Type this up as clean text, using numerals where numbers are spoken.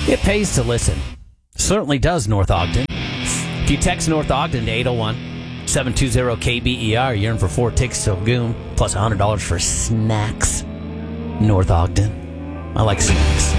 It pays to listen. Certainly does, North Ogden. If you text North Ogden to 801-720-KBER, you're in for 4 tickets to Lagoon, plus $100 for snacks. North Ogden. I like snacks.